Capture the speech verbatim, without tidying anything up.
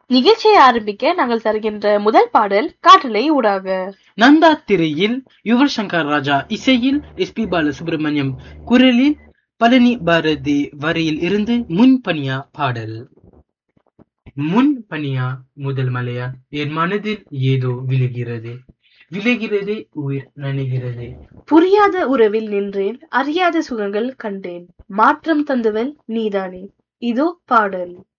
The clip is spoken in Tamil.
நிகழ்ச்சியை ஆரம்பிக்க நாங்கள் தருகின்ற முதல் பாடல் காற்றலை ஊடாக. நந்தா திரையில் யுவர் சங்கர் ராஜா இசையில் எஸ் பி பாலசுப்ரமணியம் குரலில் பழனி பாரதி வரியில் இருந்து முன்பனியா பாடல். முன் பனியா முதல் மலையா என் மனதில் ஏதோ விழுகிறது, விழுகிறது உயிர் நனைகிறது. புரியாத உறவில் நின்றேன், அறியாத சுகங்கள் கண்டேன், மாற்றம் தந்தவள் நீதானே. இதோ பாடல்.